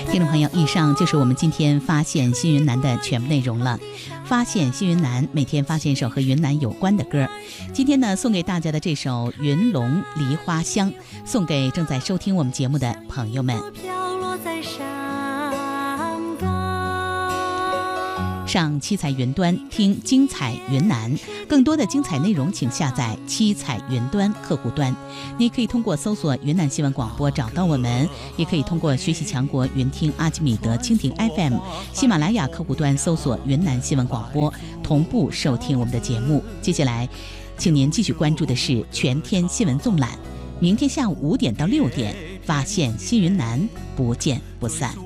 听众朋友，以上就是我们今天发现新云南的全部内容了。发现新云南，每天发现一首和云南有关的歌。今天呢，送给大家的这首《云龙梨花香》，送给正在收听我们节目的朋友们。上七彩云端听精彩云南，更多的精彩内容请下载七彩云端客户端。你可以通过搜索云南新闻广播找到我们，也可以通过学习强国云听阿基米德蜻蜓 FM 喜马拉雅客户端搜索云南新闻广播，同步收听我们的节目。接下来请您继续关注的是全天新闻纵览，明天下午5点到6点发现新云南，不见不散。